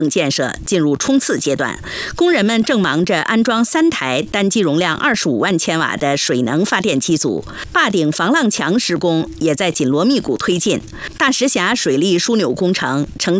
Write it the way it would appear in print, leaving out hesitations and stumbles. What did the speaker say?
建设进入冲刺阶段，工人们正忙着安装3台单机容量25万千瓦的水能发电机组，坝顶防浪墙施工也在紧锣密鼓推进。大石峡水利枢纽工程承